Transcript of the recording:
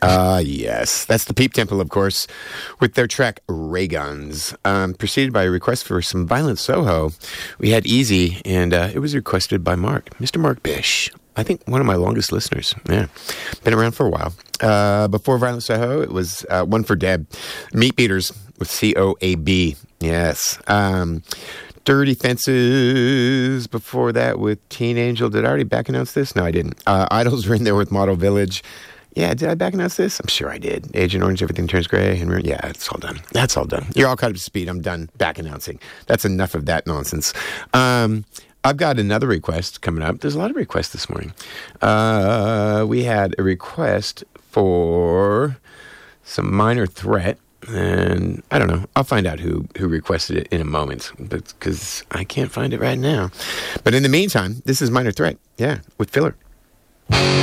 Yes. That's the Peep Temple, of course, with their track Ray Guns. Preceded by a request for some Violent Soho. We had Easy, and it was requested by Mark, Mr. Mark Bish. I think one of my longest listeners. Yeah. Been around for a while. Before Violent Soho, it was one for Deb. Meat Beaters with COAB. Yes. Dirty Fences before that with Teen Angel. Did I already back announce this? No, I didn't. Idols were in there with Model Village. Yeah, did I back announce this? I'm sure I did. Agent Orange, Everything Turns Gray. And yeah, it's all done. That's all done. You're all caught up to speed. I'm done back announcing. That's enough of that nonsense. I've got another request coming up. There's a lot of requests this morning. We had a request for some Minor Threat. And I don't know. I'll find out who requested it in a moment, because I can't find it right now. But in the meantime, this is Minor Threat. Yeah, with Filler.